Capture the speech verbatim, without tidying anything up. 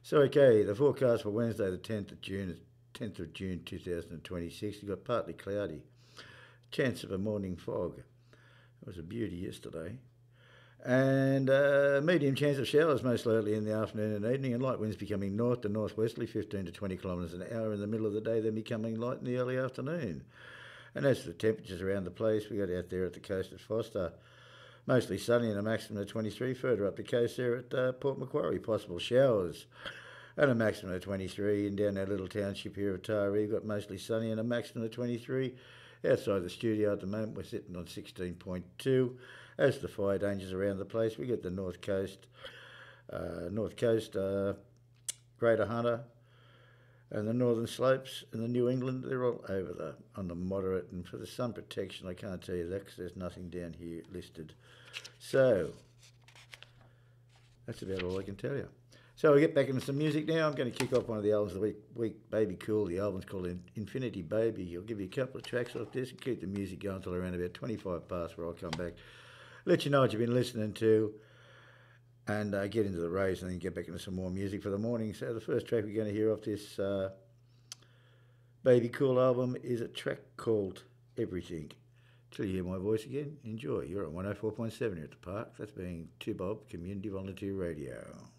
So, okay, the forecast for Wednesday, the tenth of June, tenth of June two thousand twenty-six, you got partly cloudy. Chance of a morning fog. It was a beauty yesterday. And uh, medium chance of showers most likely in the afternoon and evening, and light winds becoming north to northwesterly, fifteen to twenty kilometres an hour in the middle of the day, then becoming light in the early afternoon. And as for the temperatures around the place, we got out there at the coast at Foster, mostly sunny and a maximum of twenty-three. Further up the coast there at uh, Port Macquarie, possible showers and a maximum of twenty-three. And down our little township here of Taree, got mostly sunny and a maximum of twenty-three. Outside the studio at the moment, we're sitting on sixteen point two. As the fire dangers around the place, we get the North Coast, uh, North Coast, uh, Greater Hunter, and the Northern Slopes and the New England. They're all over the on the moderate. And for the sun protection, I can't tell you that because there's nothing down here listed. So that's about all I can tell you. So we get back into some music now. I'm going to kick off one of the albums of the week, week Baby Cool. The album's called Infinity Baby. I'll give you a couple of tracks off this and keep the music going until around about twenty-five past, where I'll come back, let you know what you've been listening to, and uh, get into the race, and then get back into some more music for the morning. So the first track we're going to hear off this uh, Baby Cool album is a track called Everything. Till you hear my voice again, enjoy. You're at one oh four point seven here at the park. That's being two Bob Community Volunteer Radio.